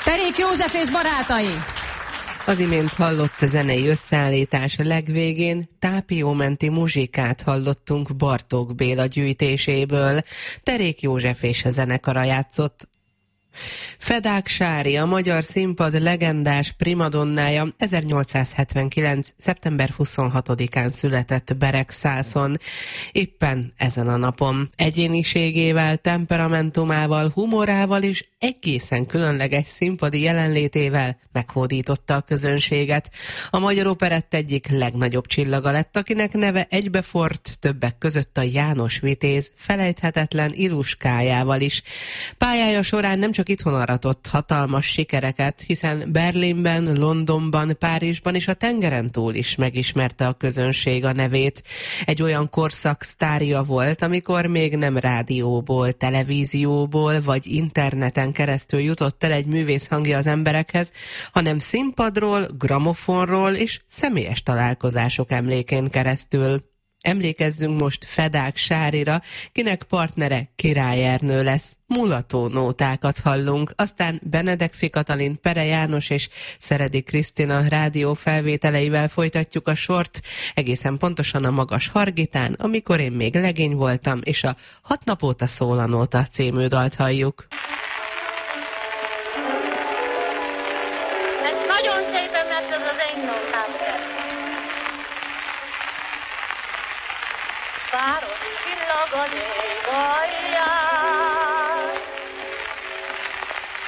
Terék József és barátai! Az imént hallott a zenei összeállítás legvégén tápiómenti muzsikát hallottunk Bartók Béla gyűjtéséből. Terék József és a zenekara játszott. Fedák Sári, a magyar színpad legendás primadonnája 1879. szeptember 26-án született Beregszászon. Éppen ezen a napon egyéniségével, temperamentumával, humorával és egészen különleges színpadi jelenlétével meghódította a közönséget. A Magyar Operett egyik legnagyobb csillaga lett, akinek neve egybefort többek között a János Vitéz felejthetetlen Iluskájával is. Pályája során nem csak itthon aratott hatalmas sikereket, hiszen Berlinben, Londonban, Párizsban és a tengeren túl is megismerte a közönség a nevét. Egy olyan korszak sztárja volt, amikor még nem rádióból, televízióból vagy interneten keresztül jutott el egy művész hangja az emberekhez, hanem színpadról, gramofonról és személyes találkozások emlékén keresztül. Emlékezzünk most Fedák Sárira, kinek partnere Király Ernő lesz. Mulató nótákat hallunk, aztán Benedek Katalin, Pere János és Szeredi Krisztina rádió felvételeivel folytatjuk a sort, egészen pontosan a Magas Hargitán, amikor én még legény voltam, és a 6 nap óta szól a nóta című dalt halljuk. Nagyon szépen, mert ez az egy nótám. Város csillag az ég alján,